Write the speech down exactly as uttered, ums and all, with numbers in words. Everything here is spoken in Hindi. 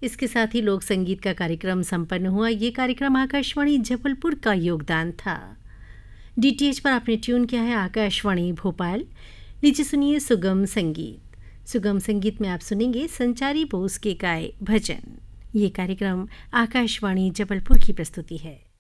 इसके साथ ही लोक संगीत का कार्यक्रम संपन्न हुआ। ये कार्यक्रम आकाशवाणी जबलपुर का योगदान था। डीटीएच पर आपने ट्यून किया है आकाशवाणी भोपाल। नीचे सुनिए सुगम संगीत। सुगम संगीत में आप सुनेंगे संचारी बोस के गाए भजन। ये कार्यक्रम आकाशवाणी जबलपुर की प्रस्तुति है।